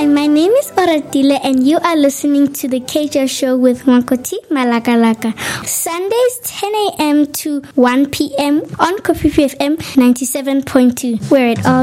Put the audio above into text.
Hi, my name is Oratile and you are listening to the KJ Show with Wankoti Malakalaka. Sundays 10 a.m. to 1 p.m. on Kofifi FM 97.2, where it all